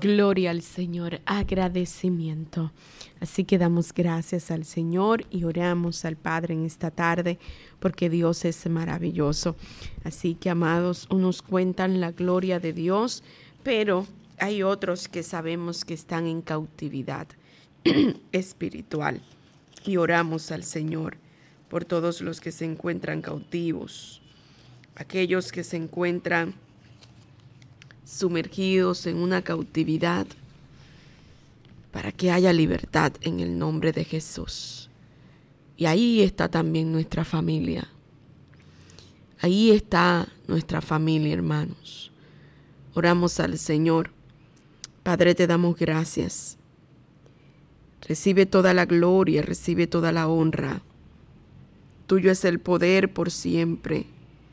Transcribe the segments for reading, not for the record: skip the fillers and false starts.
Gloria al Señor, agradecimiento. Así que damos gracias al Señor y oramos al Padre en esta tarde porque Dios es maravilloso. Así que, amados, unos cuentan la gloria de Dios, pero hay otros que sabemos que están en cautividad espiritual. Y oramos al Señor por todos los que se encuentran cautivos, aquellos que se encuentran sumergidos en una cautividad, para que haya libertad en el nombre de Jesús. Y ahí está también nuestra familia. Ahí está nuestra familia, hermanos. Oramos al Señor. Padre, te damos gracias. Recibe toda la gloria, recibe toda la honra. Tuyo es el poder por siempre.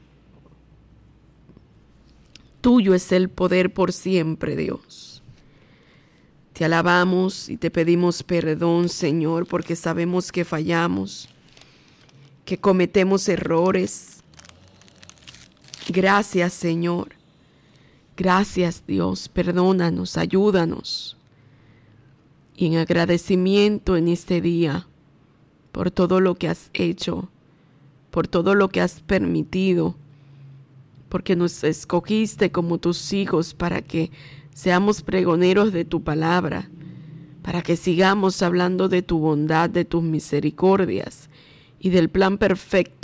Tuyo es el poder por siempre, Dios. Te alabamos y te pedimos perdón, Señor, porque sabemos que fallamos, que cometemos errores. Gracias, Señor. Gracias, Dios. Perdónanos, ayúdanos. Y en agradecimiento en este día, por todo lo que has hecho, por todo lo que has permitido, porque nos escogiste como tus hijos para que seamos pregoneros de tu palabra, para que sigamos hablando de tu bondad, de tus misericordias y del plan perfecto